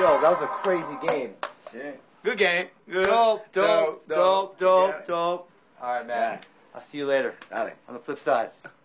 Yo, that was a crazy game. Shit. Good game. Good. Dope. All right, man. Yeah. I'll see you later Dale. on the flip side.